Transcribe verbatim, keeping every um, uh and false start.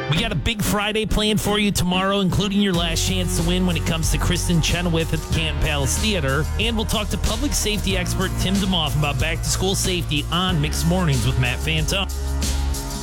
We got a big Friday planned for you tomorrow, including your last chance to win when it comes to Kristen Chenoweth at the Canton Palace Theater. And we'll talk to public safety expert Tim DeMoff about back-to-school safety on Mixed Mornings with Matt Fantone.